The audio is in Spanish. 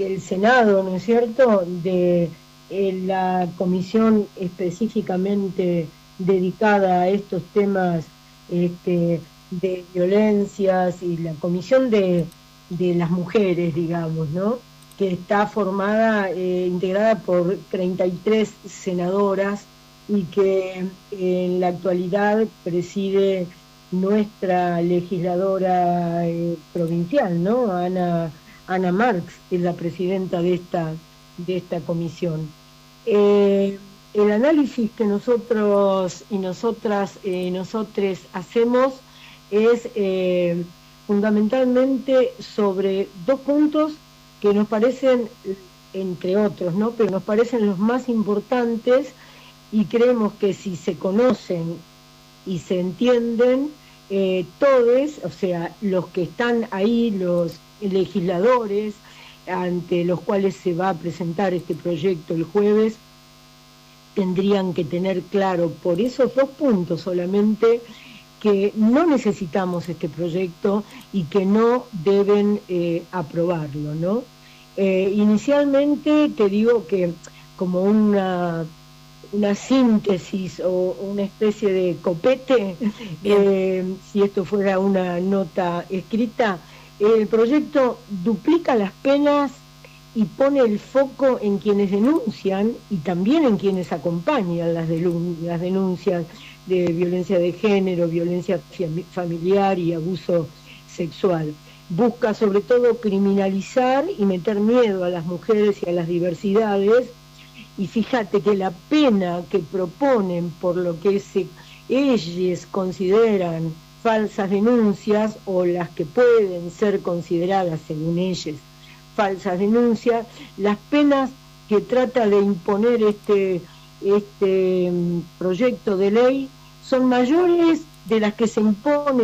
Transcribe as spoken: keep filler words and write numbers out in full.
el Senado, ¿no es cierto?, de eh, la comisión específicamente dedicada a estos temas este, de violencias y la comisión de, de las mujeres, digamos, ¿no?, que está formada, eh, integrada por treinta y tres senadoras y que eh, en la actualidad preside nuestra legisladora eh, provincial, ¿no?, Ana, Ana Marx, es la presidenta de esta, de esta comisión. Eh, el análisis que nosotros y nosotras, eh, nosotres hacemos es eh, fundamentalmente sobre dos puntos que nos parecen, entre otros, ¿no?, pero nos parecen los más importantes, y creemos que si se conocen y se entienden, eh, todos, o sea, los que están ahí, los legisladores ante los cuales se va a presentar este proyecto el jueves, tendrían que tener claro por esos dos puntos solamente que no necesitamos este proyecto y que no deben eh, aprobarlo, ¿no? Eh, inicialmente te digo que como una, una síntesis o una especie de copete, eh, si esto fuera una nota escrita, el proyecto duplica las penas y pone el foco en quienes denuncian y también en quienes acompañan las, las denuncias de violencia de género, violencia familiar y abuso sexual. Busca sobre todo criminalizar y meter miedo a las mujeres y a las diversidades, y fíjate que la pena que proponen por lo que se, ellos consideran falsas denuncias, o las que pueden ser consideradas según ellos falsas denuncias, las penas que trata de imponer este, este proyecto de ley son mayores de las que se imponen